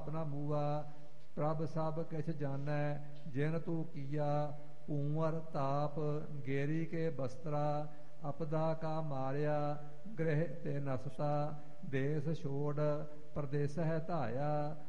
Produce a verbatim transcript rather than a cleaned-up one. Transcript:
ਬਾਪ ਨਾ ਮੂਆ। ਪ੍ਰਭ ਸਭ ਕਿਛ ਜਾਣੈ ਜਿਨ ਤੂੰ ਕੀਆ। ਕੂੰਵਰ ਤਾਪ ਗੇਰੀ ਕੇ ਬਸਤਰਾ। ਅਪਦਾ ਕਾ ਮਾਰਿਆ ਗ੍ਰਹਿ ਤੇ ਨਸਤਾ। ਦੇਸ ਛੋੜ ਪ੍ਰਦੇਸ ਹੈ ਧਾਇਆ।